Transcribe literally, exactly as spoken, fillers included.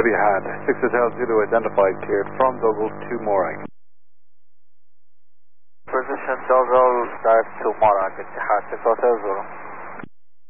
Etihad, six Hotel Zulu identified, cleared from Dogle to Morag. Position Dogle, direct to Morag, Etihad, six Hotel Zulu.